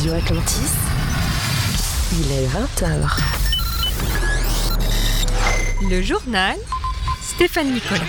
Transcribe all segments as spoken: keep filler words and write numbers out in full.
Radio Atlantis, il est vingt heures. Le journal, Stéphane Nicolas.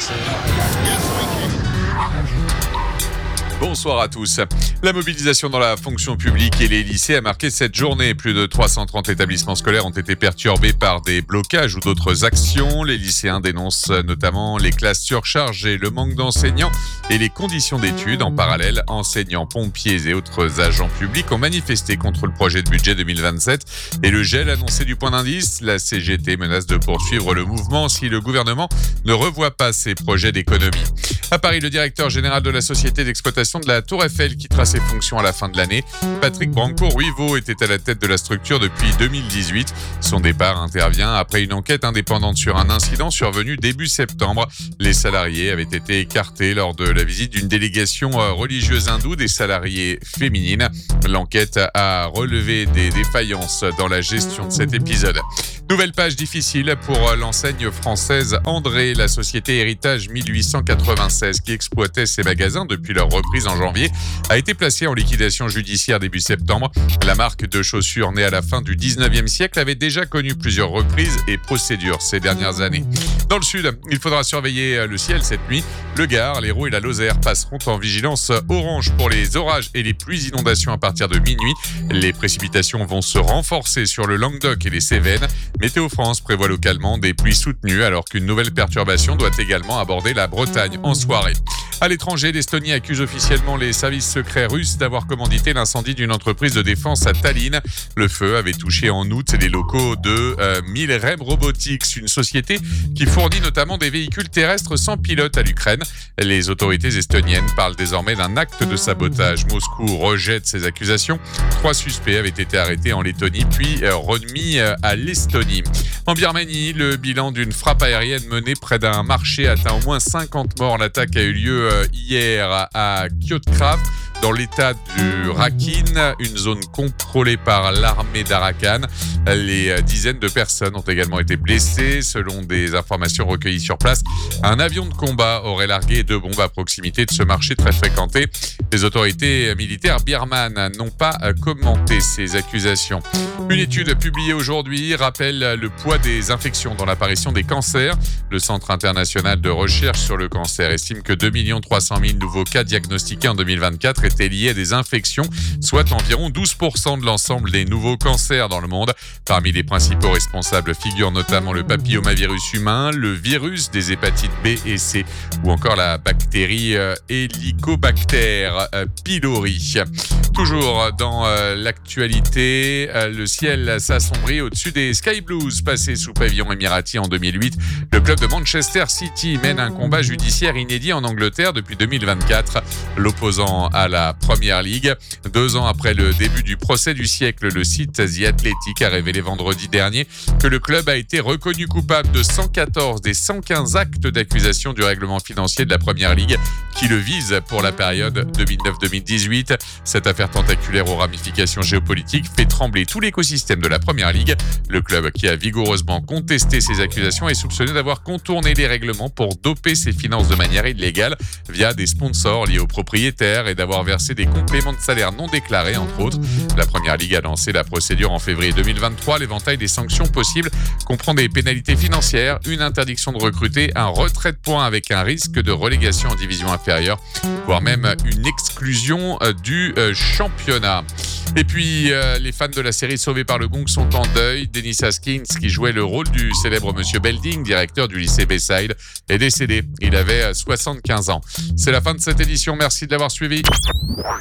Bonsoir à tous. La mobilisation dans la fonction publique et les lycées a marqué cette journée. Plus de trois cent trente établissements scolaires ont été perturbés par des blocages ou d'autres actions. Les lycéens dénoncent notamment les classes surchargées, le manque d'enseignants et les conditions d'études. En parallèle, enseignants, pompiers et autres agents publics ont manifesté contre le projet de budget deux mille vingt-sept et le gel annoncé du point d'indice. La C G T menace de poursuivre le mouvement si le gouvernement ne revoit pas ses projets d'économie. À Paris, le directeur général de la société d'exploitation de la Tour Eiffel quittera ses fonctions à la fin de l'année. Patrick Branco-Ruivo était à la tête de la structure depuis deux mille dix-huit. Son départ intervient après une enquête indépendante sur un incident survenu début septembre. Les salariés avaient été écartés lors de la visite d'une délégation religieuse hindoue des salariés féminines. L'enquête a relevé des défaillances dans la gestion de cet épisode. Nouvelle page difficile pour l'enseigne française André. La société Héritage mille huit cent quatre-vingt-seize, qui exploitait ses magasins depuis leur reprise en janvier, a été placée en liquidation judiciaire début septembre. La marque de chaussures née à la fin du dix-neuvième siècle avait déjà connu plusieurs reprises et procédures ces dernières années. Dans le sud, il faudra surveiller le ciel cette nuit. Le Gard, l'Hérault et la Lozère passeront en vigilance orange pour les orages et les pluies inondations à partir de minuit. Les précipitations vont se renforcer sur le Languedoc et les Cévennes. Météo France prévoit localement des pluies soutenues alors qu'une nouvelle perturbation doit également aborder la Bretagne en soirée. À l'étranger, l'Estonie accuse officiellement les services secrets russes d'avoir commandité l'incendie d'une entreprise de défense à Tallinn. Le feu avait touché en août les locaux de euh, Milrem Robotics, une société qui fournit notamment des véhicules terrestres sans pilote à l'Ukraine. Les autorités estoniennes parlent désormais d'un acte de sabotage. Moscou rejette ces accusations. Trois suspects avaient été arrêtés en Lettonie puis euh, remis euh, à l'Estonie. En Birmanie, le bilan d'une frappe aérienne menée près d'un marché atteint au moins cinquante morts. L'attaque a eu lieu hier à Kyotkraf, dans l'état du Rakhine, une zone contrôlée par l'armée d'Arakan. Les dizaines de personnes ont également été blessées. Selon des informations recueillies sur place, un avion de combat aurait largué deux bombes à proximité de ce marché très fréquenté. Les autorités militaires birmanes n'ont pas commenté ces accusations. Une étude publiée aujourd'hui rappelle le poids des infections dans l'apparition des cancers. Le Centre international de recherche sur le cancer estime que deux millions trois cent mille nouveaux cas diagnostiqués en deux mille vingt-quatre étaient liés à des infections, soit environ douze pour cent de l'ensemble des nouveaux cancers dans le monde. Parmi les principaux responsables figurent notamment le papillomavirus humain, le virus des hépatites B et C ou encore la bactérie euh, Helicobacter euh, pylori. Toujours dans euh, l'actualité, euh, le ciel s'assombrit au-dessus des Sky Blues, passés sous pavillon émirati en deux mille huit. Le club de Manchester City mène un combat judiciaire inédit en Angleterre depuis deux mille vingt-quatre, l'opposant à la Première Ligue. Deux ans après le début du procès du siècle, le site The Athletic a révélé vendredi dernier que le club a été reconnu coupable de cent quatorze des cent quinze actes d'accusation du règlement financier de la Première Ligue qui le vise pour la période deux mille neuf deux mille dix-huit. Cette affaire tentaculaire aux ramifications géopolitiques fait trembler tout l'écosystème de la Première Ligue. Le club, qui a vigoureusement contesté ces accusations, est soupçonné d'avoir contourné les règlements pour doper ses finances de manière illégale via des sponsors liés aux propriétaires et d'avoir versé des compléments de salaire non déclarés, entre autres. La Première Ligue a lancé la procédure en février deux mille vingt-trois. L'éventail des sanctions possibles comprend des pénalités financières, une interdiction de recruter, un retrait de points avec un risque de relégation en division inférieure, voire même une exclusion du championnat. Et puis, euh, les fans de la série Sauvés par le Gong sont en deuil. Dennis Haskins, qui jouait le rôle du célèbre Monsieur Belding, directeur du lycée Bayside, est décédé. Il avait soixante-quinze ans. C'est la fin de cette édition. Merci de l'avoir suivi.